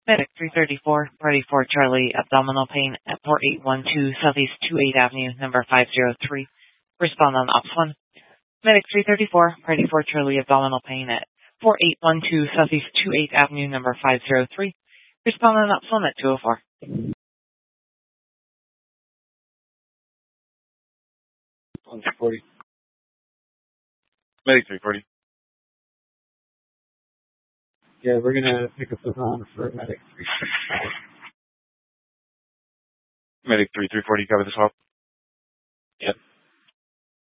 Medic 334, Party 4 Charlie, abdominal pain at 4812 Southeast 28 Avenue, number 503. Respond on Ops 1. Medic 334, Party 4 Charlie, abdominal pain at 4812 Southeast 28 Avenue, number 503. Respond on Ops 1 at 204. On 340. Medic 340. Yeah, we're going to pick up the phone for Medic 340. Medic 340, cover this hop. Yep.